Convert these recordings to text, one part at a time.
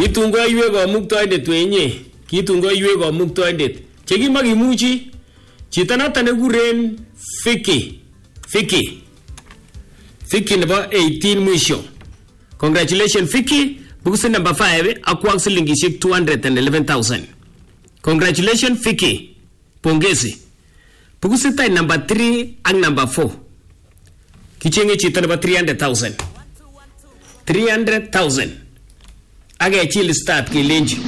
Kitungo iwe komuktoindet wenye. Kitungo iwe komuktoindet. Chekimakimuchi. Chito noton nekuren Fiki nebo 18 mwisho. Congratulations Fiki. Bukusi number 5 akwang silingishek 211,000. Congratulations Fiki. Pongezi. Bukusi tay number 3 ak number 4. Kichenge chito nebo 300,000. 300,000. Age chill start kilenji.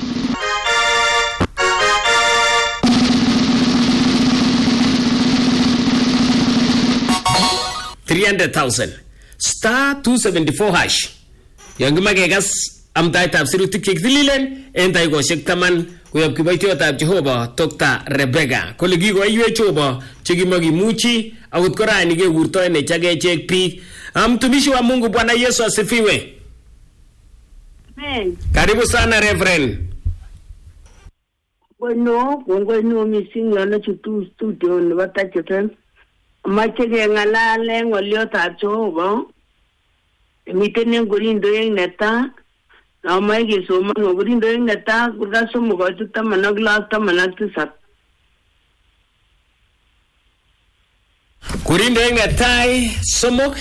$300,000 star 274 hash. Yang magegas amtai tab sirutik chekitililen en taikoshek taman koyob kiboitiotab Jehova Dr. Rebecca. Kole kikoiwech Jehova chekimakimuchi akot korani kekurto ene chagechek biik. Mtumishi wa Mungu Bwana Yesu asifiwe. Amen. Karibu sana Reverend. Bueno, missing yana chutu studio ne batacheten. Mache ngalale ngoliotab Jehova. Miten ngorindo eng neta. Na mai gesoma ngorindo eng neta kurgaso mugotu tamanagla tamanaktisat. Kurindo eng netai somok.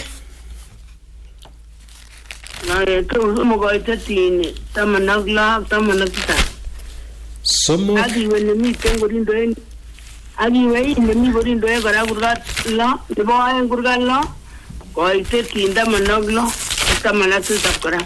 Na eto mugotu tin tamanagla tamanaktisat. Somok. Agi wele miten ngorindo eng Agi wei nemi gorindo e gara kurgat la debo ay kurgat la ko ite tinda manoglo esta manatu tapkara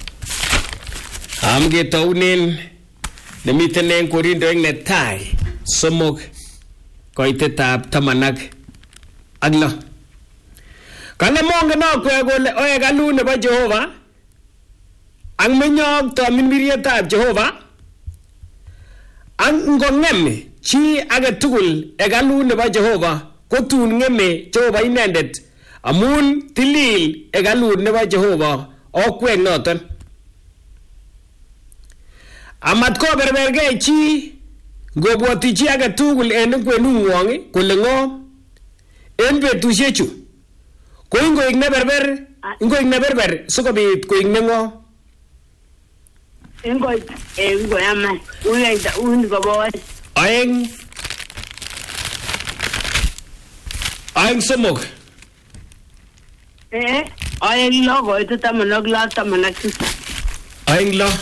Amge taunen nemi tenen gorindo eng netai somok ko ite tap tamanak aglo Kale monge no kwe gole oe galu nebo Jehova ang menyog to minmirietab Jehova ang ngongem chi age tugul egalu nebo Jehova kotun ngeme Jehova inendet amun tilil egalu nebo Jehova okwek noton amat ko berbergei chi ngobwoti chi age tugul en kwenungwong kole ngo en betusiechu ko ingoik ne berber sikobit koik ne ngo ama uyaita goboy Aeng somok. Aeng lo go ito tamanagla tamanakisa. Aeng lo.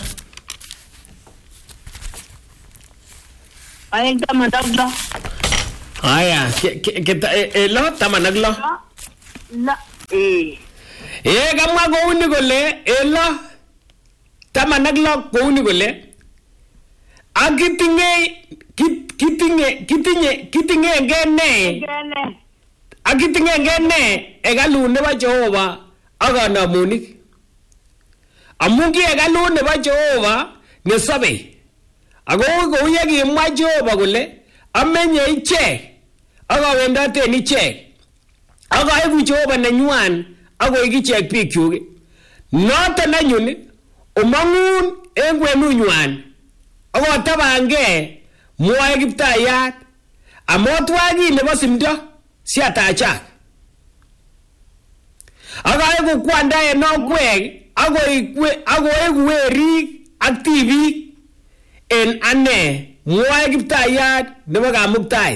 Aeng tamanagla. Aya, lo tamanagla. La kamwa kouni kole lo tamanagla kouni kole kitinge ngene egalu nebo Jehova akanamunik amun ki egalu nebo Jehova ne sobe ako kou ye kimwa Jehova kole amenye ichek akawendoten ichek akaiku Jehova nenywan akoik ichek bikyuk noton anyun umangun en kwenunywan akotabange mwoe Kiptayat amotwagi nebo simdo siatachak akaiku kwanda en okwek akoiku werik ak tibik en ane mwoe Kiptayat nebo kamuktaet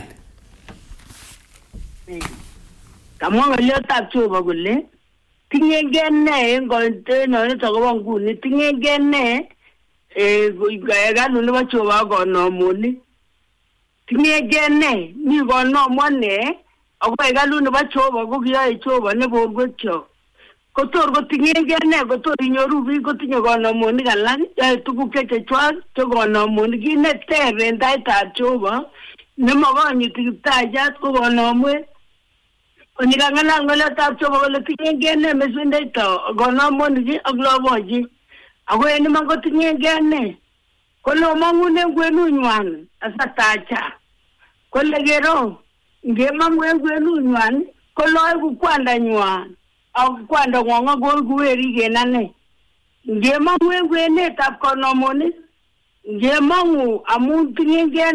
kamwa ngoliotab Jehova kole tinyege ne en konteno nitokobo nguni tinyege ne galu nebo Jehova konomuni tinyege ne mi konomone ako galu nebo Jehova ko kiyoe Jehova nebo borwekyok kotor kotinyege ne kotor inyoru biik kotinye konomonik alak yoe tuguk chechwak che konomonik kit neter en taitab Jehova nemokonyiti Kiptayat ko konomwet onikangalal ngoliotab Jehova kole tinyege ne mesundeito konomonik ak lobochi ako en iman kotinyege ne kole omong'une kwenunywan asatacha kole kero ngemong'u en kwenunywan koloiku kwandanywan ak kwandang'wong akoiku werik en ane ngemong'u en kwenetab konomonik ngemong'u amun tinyege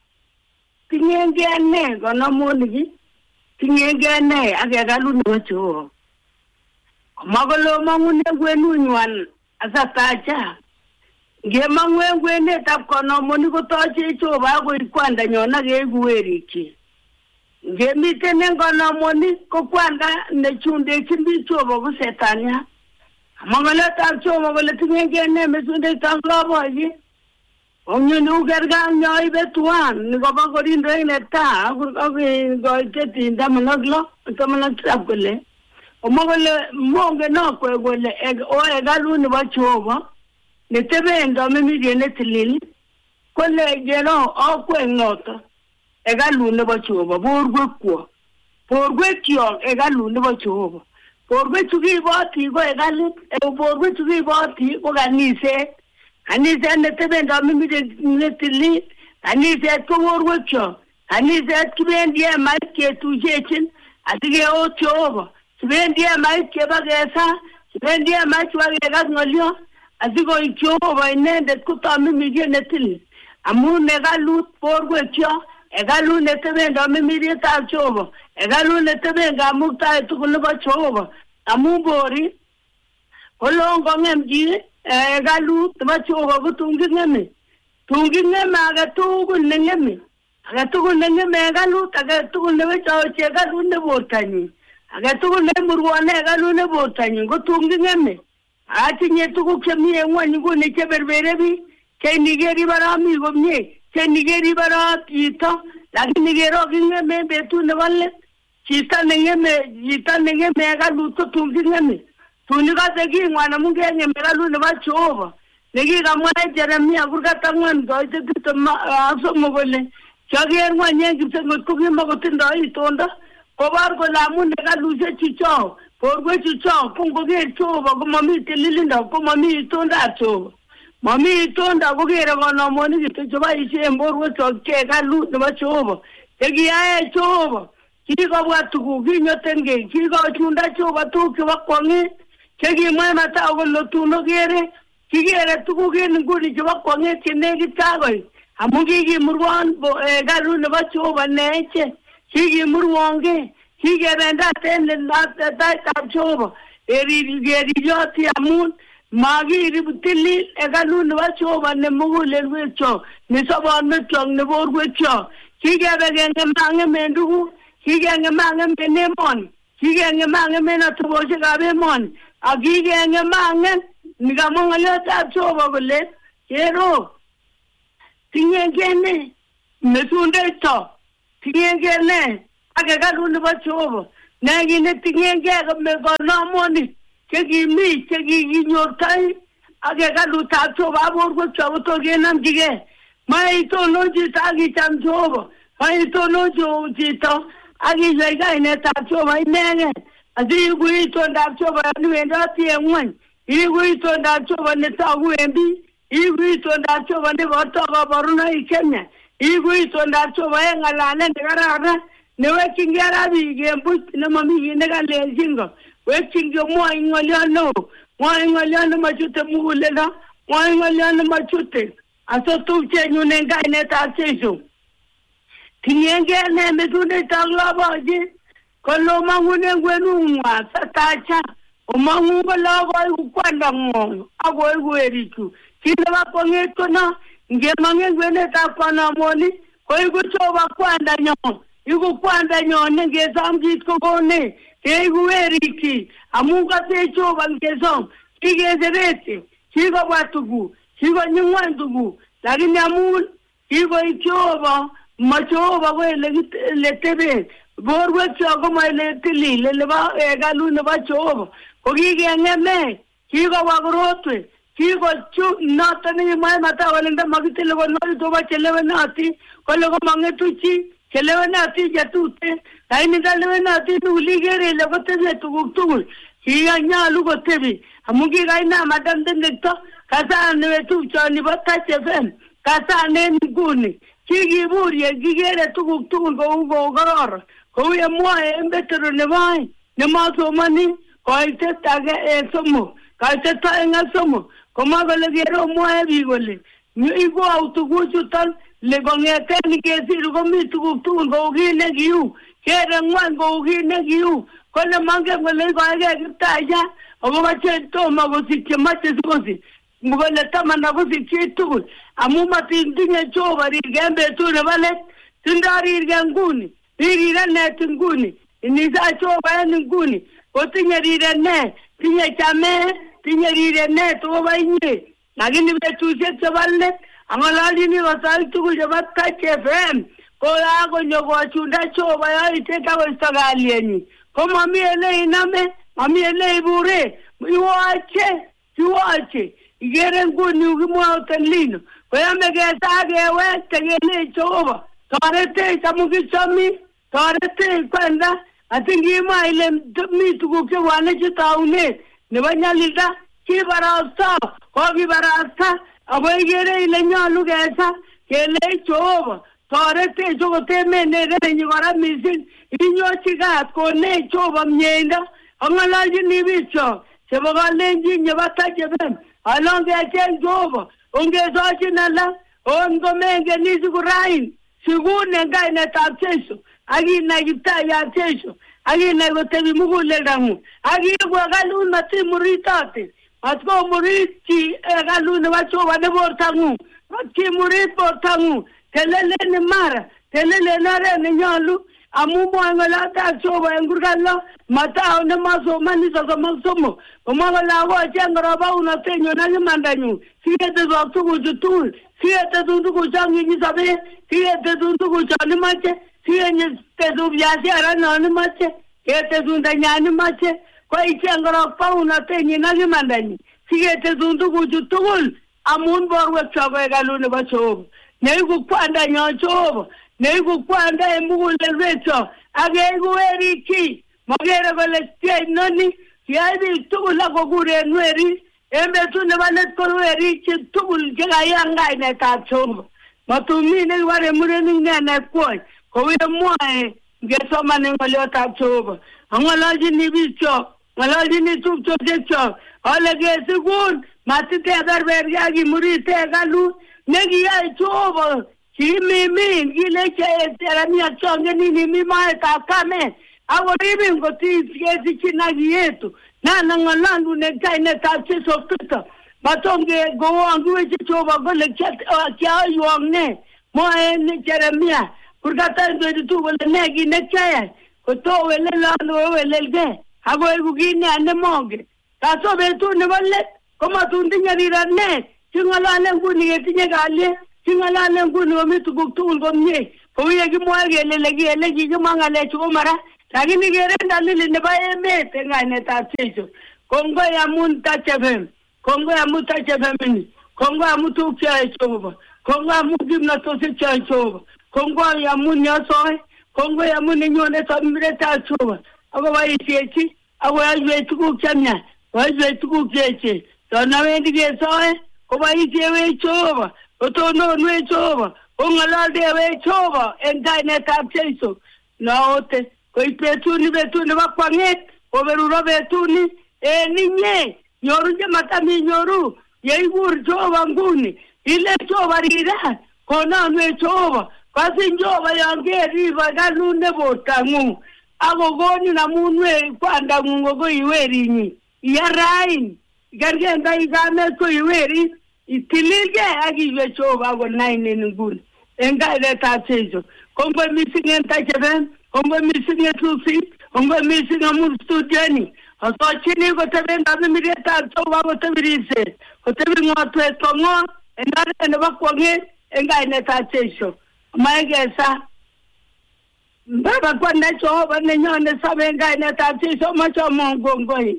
ne konomonik tinyege ne ak hekalut nebo Jehova makole omong'une kwenunywan asatacha ngemangwe kwenetab konomoni kotoche Jehova akoi kwandanyon akeiku werikyi. Ngemiten en konomoni ko kwanda nechundechin biik Jehova ko Setania. Mang'aletab Jehova kole tinyengei ne mesundetab loboyet. Onyoni ukergang nyoibe tuwan nikobo Korindoik netai ak koite 16 kole omokole mongen okwe kole hekalut nebo Jehova netebendo mimiriet netilil kole gero okwe noto hekalut nebo Jehova borwekyok hekalut nebo Jehova. Borwechu kiboti ko hekalut, borwechu kiboti ko kaniset. Kaniset netebendo mimiriet netilil, kaniset ko borwekyok, kaniset kibendi emait ketuiyechin asikeot Jehova. Kibendi emait kebakesa, kibendi emait kebakekas ng'olyo asikoik Jehova inendet kotoo mimiriet netilil. Amun hekalut borwekyok, hekalut netebendo mimirietab Jehova, hekalut neteben kamuktaet tugul nebo Jehova. Amun bori kolong kong'em chi hekalut nebo Jehova ko tun king'eme agetugul neng'eme hekalut, agetugul newechowechi hekalut ne bortanyin, agetugul nemurwone hekalut ne bortanyin ko tun king'eme. Atinye tuguk chemi en ng'wony nguni cheberbere biik, cheiniker ibara mi komie, cheiniker ibara chito, lakini kero king'eme en betut nebo let. Chito neng'eme hekalut ko tun king'eme. Tun ikose king'wan amun keng'eme hekalut nebo Jehova. Nekikamwa Jeremia 4:23 kole kioker ng'wony en kipsengwet ko kimakotindoi itondo. Kobor kole amun hekalushechu chok, borwechu chok, ko ngoker Jehova komomi tililindo, komomi itondab Jehova. Momi itondo kokere konomonik kityo cheboisien borwechok che hekalut nebo Jehova. Chekiyae Jehova kikobwa tuguk kinyotenkei, kikochunda Jehova tuguk chebo kwong'et chekimwa Mathayo kole tun okere, kikere tuguk en nguni chebo kwong'et chenekit kakoit amun kikimurwon hekalut nebo Jehova neeche, kikimurwongei, kikebendat en taitab Jehova keriyoti amun makirib tilil hekalut nebo Jehova nemugulelwekyok, nesobonwekyok, neborwekyok. Kikebe keng'emang'em en tuguk, kikeng'emang'em en emoni, kikeng'emang'em en atebosiekab emoni, ak kikeng'emang'em nikamwa ng'oliotab Jehova kole kero tinyengei ne mesundeito, tinyengei ne ak hekalut nebo Jehova, ne kit netinyengei konomonik chekimi chekikinyortoi ak hekalutab Jehova borwekyok kotor kenomchigei. Maitonon chito akicham Jehova, maitonon chito akiyai kainetab Jehova inegei asiiku itondab Jehova niwendoti en ng'wony, iiku itondab Jehova netogu en biik, iiku itondab Jehova nekotoo kaborunoik chemyach, iiku itondab Jehova en ng'alalet nekararan newekchingei ra biik en buch nemomi kit nekalelchin ko. Wekchingei mwoi ng'oliot neo, mwoi ng'oliot nemochute muguleldo, mwoi ng'oliot nemochute asotupchenyun en kainetab Jeiso. Tinyengei ne mesundeito loboyet kolo mang'unen kwenung'wan satacha omang'u kole akoiku kwandang'wong akoiku werikyu. Kit nebo kwong'et kono ngemong'en kwenetab konomoni koiku Jehova kwandanyon, iku kwandanyon nengesom kit kokonech, keiku werikyi amun kosech Jehova ngesom. Kikeserete, kikobwa tuguk, kikonyi ng'wony tuguk, lakini amun kikoik Jehova, ma Jehova ko eleteben, borwekyok komo eletilil elebo hekalut nebo Jehova. Ko kikeng'eme, kikobwa korotwek, kikochu noton nekimwae Mathayo kole ndomakitile konorit kobo chelewenotin kole komong'etu chi, chelewenotin chetuten, lakini ndolewenotin tugul ikere ile kotebie tuguk tugul kikanyolu kotebi amun kikainam Madam Tengekto kasan netupchoni bo Touch FM, kasan en nguni kikiburye kikere tuguk tugul kou kororon, kou yemwoe en Petro nebo oeng nemosomoni koitet age en somok, koitet oeng ak somok, komwa kole kero mwoe biik kole ikwou tuguchuton kong'eten kesir komi tuguk tugul kou kit nekiu, kere ng'wony kou kit nekiu, kole mongen kole ikoekei Kiptaiyat akobo chetomo kosich chemoche sikosich. mugole tamana kusikchi tugul amu matinye Jehova rirgen betut nebo let tindarirgen nguni ririren ne nguni inisa Jehova en nguni kotinye riren ne tinye chame tinye riren ne toba inye lakini betusiek chebo let ang'ololchini kosoik tugul chebo Touch FM ko akonyo kochunda Jehova yoite kakoisto kalyenyi ko mami ele iname mami ele ibure iwache igere nguni ukimwoten lino koyame kesa kewekte kele Jehova toretech amu kichomi toretech kwenda atingimwa ile mi tuguk chebwane chetaunet nebo nyalilda kibarasta kokibarasta ako igere ile nyolu kesa kele Jehova toretech kotemenerenyi kora mising inyochi kat konech Jehova myeindo ang'ololchini biikchok chebo kalenjin chebo Touch FM alon kecheng Jehova ongesochin alak ongomengen isiku rain sikun en kainetab Jesu akinai kiptayat Jesu akinai kotebi muguleldang'ung akibwe hekalut matimuritote matkomurit chi hekalut nebo Jehova ne bortang'ung matkimurit bortang'ung telelen imara telelen oret nenyolu amu mwoe ng'olotab Jehova en kurgat lo matao nemasomani sosom ak somok komwa kole akocheng korobaunotenyun ak imandanyun siketesok tuguchu tugul siketetun tuguchon kinyi sobet siketetun tuguchon imoche siketetun biashara non imoche ketetun tanyan imoche ko icheng korobaunotenyin ak imandanyin siketetun tuguchu tugul amun borwekyok ko hekalut nebo Jehova neiku kwandanyon Jehova neiku kwanda en mugulelwekyok ak keiku werikyi mogere kole tie noni kiyai biik tugul akokuren werik en betut nebo let ko werik tugul chekayan kainetab Jehova matumi nekibore murenik nenet kwony kou yemwoe ngesoman en ng'oliotab Jehova ang'ololchini biikchok ng'ololchini tupchosiekyok ale kesikun matiteberberkei ak imurite hekalut nekiyai Jehova kiimimin kileche Yeremia chongenin imi maetab kamet akoribin kotikesichin ak iyetu nanang'ololun en kainetab Jesu Kristo matonge gowon kiweche Jehova kole kiayoywok ne mwoe Yeremia kurkatan 22 kole ne kit nekiayai kotowelelon owelelgei akoiku kit neya nemongen kaso betut nebo let komatun tinye rirenet king'olole nguni ketinye kalyet king'olole nguni komi tuguk tugul komie kou yekimwoe kele kikimwa ng'alechu ko mara lakini kere dalili nebo emet en kainetab Jesu kongoi amun Touch FM kongoi amun Touch FM ini kongoi amun tuguk cheyoe Jehova kongoi amun kimnotosiek cheyoe Jehova kongoi amun nyosoe kongoi amun nenyone somiretab Jehova akoboisiechi akoyoiwech tuguk chemiach koyoiwech tuguk cheechen yon awendi kesoe koboisiewech Jehova kotononwech Jehova kong'ololdewech Jehova en kainetab Jesu noote koib betuni nebo kwang'et koberuro betuni en inye nyoru chemataminyoru yeibur Jehova nguni ile Jehova riran kononwech Jehova kasin Jehova yon kerib hekalut ne bortang'ung akokonin amun kwandang'ung ko iwerinyin iyarain kergei nda ikamet ko iwerit itililgei ak iwe Jehova akonainin nguni en kainetab Jesu kongoi mising en Touch FM kongoi mising en Lucy kongoi mising amun studioni asochini koteben kamimiretab Jehova kotebiripset kotebi ng'otwet kong'o en oret nebo kwong'et en kainetab Jesu maekesa Baba kwanda Jehova nenyone sobe en kainetab Jesu amache amwon kongoi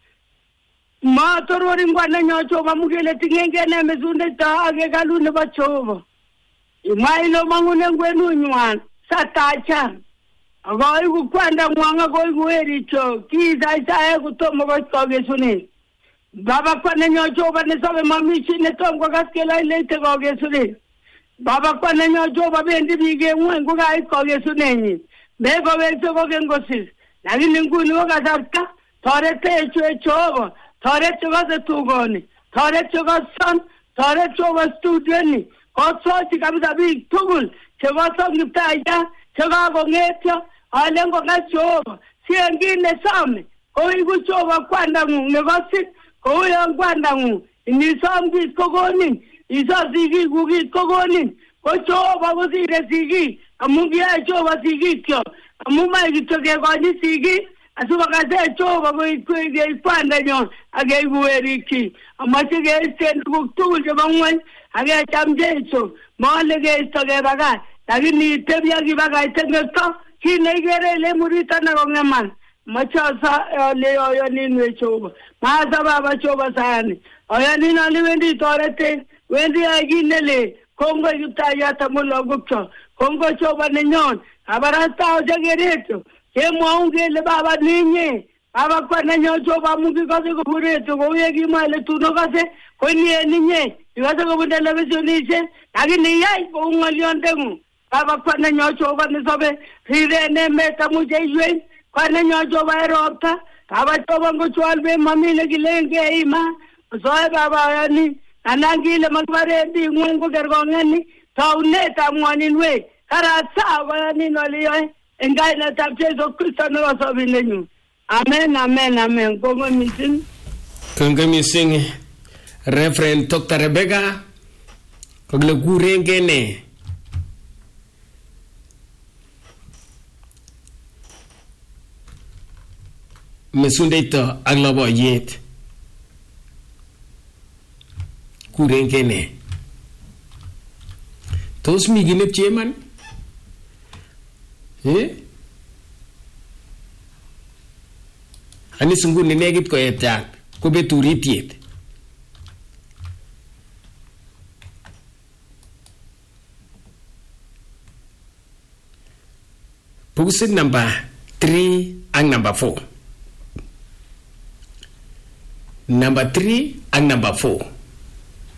matorori ngwana nyo Jehova mukele tingenge ne mesundeto ak hekalut nebo Jehova imailo mangune ngwenunywan satacha akoiku kwanda ng'wang akoiku wericho kiisaisae kotomo kokesunet Baba kwanda nyo Jehova nesobe mamichi netom kokas kele ileite kokesunet Baba kwanda nyo Jehova bendi biik en ng'weny kokait kokesunenyin mekowekse kokeny kosis lakini nguni ko kasarta toretech Jehova toret chekose tugoni toret chekoson toret Jehova studioni kosochi kabisa biik tugul chekoson kiptayat chekakong'etyo ale ngokas Jehova sien kit nesome koiku Jehova kwandang'ung nekosit kou yon kwandang'ung inisom kit kokonin iso sigik kukit kokonin ko Jehova kosire sigik amu kiyai Jehova sigikyok amu mae kityo kekochi sigik asikokase Jehova koik kwandanyon ak keiku werikyi amache keisten tuguk tugul chebo ng'weny ak kecham Jeiso maale keisto kebakach lakini itebi ak ibakach tengekto kit neikere ile murito nekong'eman mache ale oyoninwe Jehova maasa baba Jehova sayani oyonin ale wendi toretech wendi ai kit nele kongoi Kiptayat amu lagokchok kongoi Jehova nenyon kabarastaosiek kereto kemwaun kele baba ninye baba kwanenyo Jehova amu kikose kobun redio kou yekimwa ile tun okose ko ninye ikose kobun televisionishek lakini yai kou ng'olyondeng'ung baba kwanenyo Jehova nesobe riren emet amu cheiywei kwanenyo Jehova en ropta baba Jehova ngochwal beek mami nekilen keima osoe baba oyoni anan kile makibaren biik ng'weny kokerkong'eni taunetab ng'woninwek karasa koyonin ole yoe en kainetab Jeiso Kristo nebo sobindenyun amen amen amen kongoi mising Reverend Dr. Rebecca kokile kurenge ne mesundeito ak loboyet kurenge ne tos mi kinep cheman anis nguni negit koetat kobetu ritiet Pukusit number 3 ak number 4 number 3 ak number 4